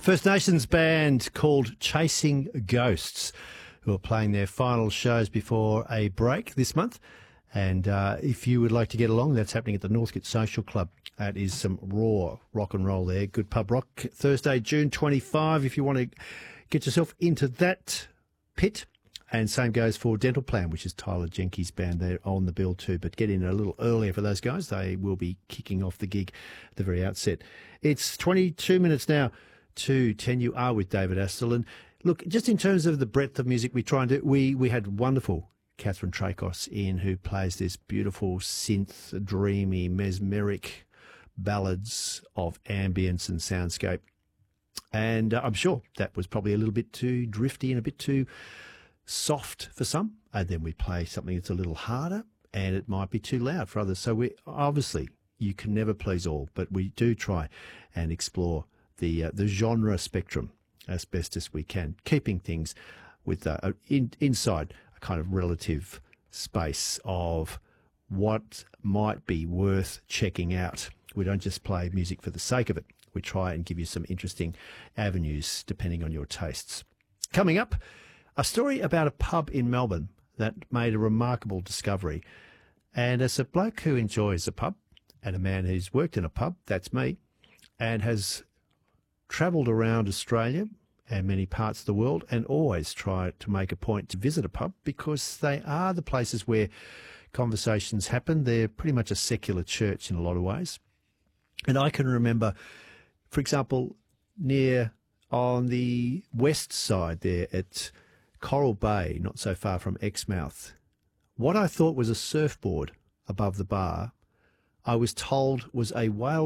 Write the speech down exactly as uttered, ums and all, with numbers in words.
First Nations band called Chasing Ghosts, who are playing their final shows before a break this month. And uh, if you would like to get along, that's happening at the Northcote Social Club. That is some raw rock and roll there. Good pub rock. Thursday, June twenty-fifth, if you want to get yourself into that pit. And same goes for Dental Plan, which is Tyler Jenke's band. They're on the bill too, but get in a little earlier for those guys. They will be kicking off the gig at the very outset. It's twenty-two minutes now to ten. You are with David Astle. And look, just in terms of the breadth of music we try and do, we, we had wonderful Catherine Tracos in, who plays this beautiful synth, dreamy, mesmeric ballads of ambience and soundscape. And uh, I'm sure that was probably a little bit too drifty and a bit too soft for some, and then we play something that's a little harder, and it might be too loud for others. So we obviously, you can never please all, but we do try and explore the uh, the genre spectrum as best as we can, keeping things with uh, in, inside a kind of relative space of what might be worth checking out. We don't just play music for the sake of it. We try and give you some interesting avenues depending on your tastes. Coming up, a story about a pub in Melbourne that made a remarkable discovery. And as a bloke who enjoys a pub, and a man who's worked in a pub, that's me, and has travelled around Australia and many parts of the world, and always try to make a point to visit a pub because they are the places where conversations happen. They're pretty much a secular church in a lot of ways. And I can remember, for example, near on the west side there at Coral Bay, not so far from Exmouth, what I thought was a surfboard above the bar, I was told was a whale